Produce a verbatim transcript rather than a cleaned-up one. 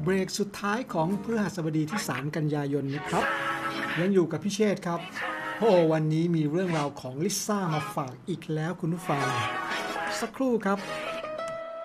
เบรกสุดท้ายของพฤหัสบดีที่สามกันยายนนะครับยังอยู่กับพี่เชษครับโอ้วันนี้มีเรื่องราวของลิซ่ามาฝากอีกแล้วคุณผู้ฟังสักครู่ครับ